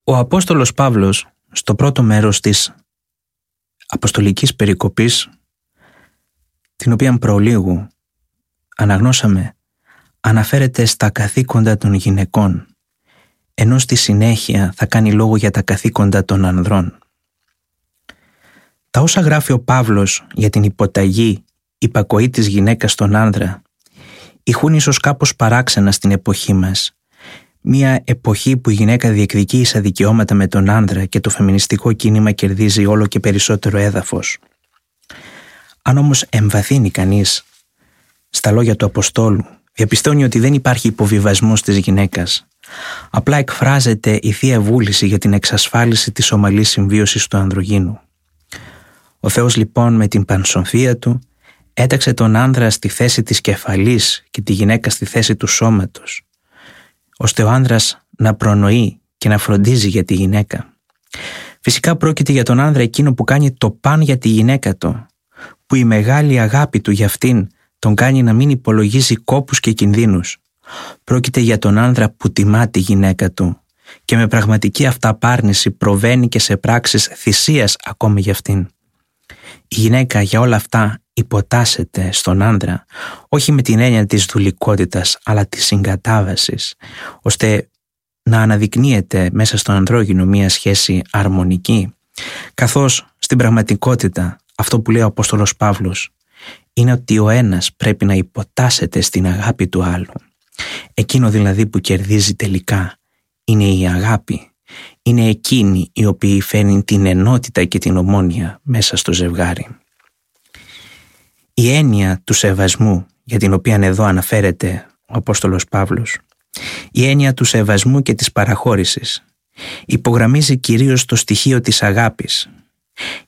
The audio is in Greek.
Ο Απόστολος Παύλος στο πρώτο μέρος της αποστολικής περικοπής, την οποία προλίγου αναγνώσαμε, αναφέρεται στα καθήκοντα των γυναικών, ενώ στη συνέχεια θα κάνει λόγο για τα καθήκοντα των ανδρών. Τα όσα γράφει ο Παύλος για την υποταγή, υπακοή της γυναίκας στον άνδρα, ηχούν ίσως κάπως παράξενα στην εποχή μας, μια εποχή που η γυναίκα διεκδικεί ίσα δικαιώματα με τον άνδρα και το φεμινιστικό κίνημα κερδίζει όλο και περισσότερο έδαφος. Αν όμως εμβαθύνει κανείς στα λόγια του Αποστόλου, διαπιστώνει ότι δεν υπάρχει υποβιβασμός της γυναίκας. Απλά εκφράζεται η Θεία Βούληση για την εξασφάλιση της ομαλής συμβίωσης του ανδρογύνου. Ο Θεός λοιπόν με την πανσοφία του έταξε τον άνδρα στη θέση της κεφαλής και τη γυναίκα στη θέση του σώματος, ώστε ο άνδρας να προνοεί και να φροντίζει για τη γυναίκα. Φυσικά πρόκειται για τον άνδρα εκείνο που κάνει το παν για τη γυναίκα του, που η μεγάλη αγάπη του για αυτήν τον κάνει να μην υπολογίζει κόπους και κινδύνους. Πρόκειται για τον άνδρα που τιμά τη γυναίκα του και με πραγματική αυταπάρνηση προβαίνει και σε πράξεις θυσίας ακόμη για αυτήν. Η γυναίκα για όλα αυτά υποτάσσεται στον άνδρα, όχι με την έννοια της δουλικότητας, αλλά της συγκατάβασης, ώστε να αναδεικνύεται μέσα στον ανδρόγυνο μία σχέση αρμονική, καθώς στην πραγματικότητα αυτό που λέει ο Απόστολος Παύλος είναι ότι ο ένας πρέπει να υποτάσσεται στην αγάπη του άλλου. Εκείνο δηλαδή που κερδίζει τελικά είναι η αγάπη. Είναι εκείνη η οποία φέρνει την ενότητα και την ομόνοια μέσα στο ζευγάρι. Η έννοια του σεβασμού, για την οποία εδώ αναφέρεται ο Απόστολος Παύλος, η έννοια του σεβασμού και της παραχώρησης, υπογραμμίζει κυρίως το στοιχείο της αγάπης.